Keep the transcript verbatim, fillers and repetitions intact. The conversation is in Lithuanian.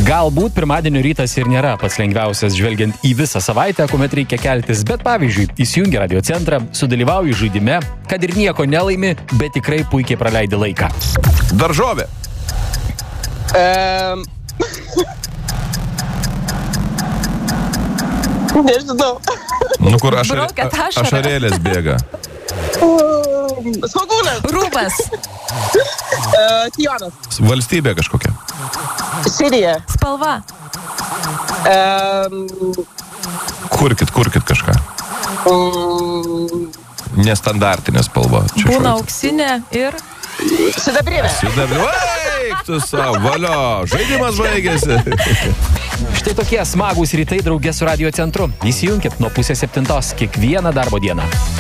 Galbūt pirmadienio rytas ir nėra pats lengviausias žvelgiant į visą savaitę, kuomet reikia keltis, bet pavyzdžiui, įsijungi radio centrą, sudalyvauji žaidime, kad ir nieko nelaimi, bet tikrai puikiai praleidi laiką. Daržovė. Um... Nežinau. Nu, kur ašar... Braukiat ašarą. ašarėlės bėga. Svogūnas. Rūbas. Uh, Tijonas. Valstybė kažkokia. Sirija. Spalva. Um... Kurkit, kurkit kažką. Um... Nestandartinė spalva. Čia Būna šiuo- auksinė ir... Sidabrinė. Sidabrinė. Vaik, tu savo, valio. Žaidimas baigėsi. Štai tokie smagūs rytai drauge su radio centru. Įsijunkit nuo pusės septintos kiekvieną darbo dieną.